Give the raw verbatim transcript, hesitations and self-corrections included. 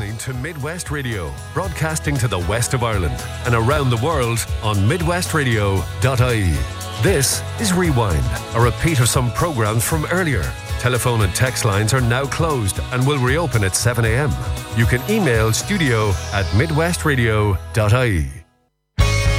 listening to Midwest Radio, broadcasting to the west of Ireland and around the world on midwest radio dot I E. This is Rewind, a repeat of some programs from earlier. Telephone and text lines are now closed and will reopen at seven a.m. You can email studio at midwest radio dot I E.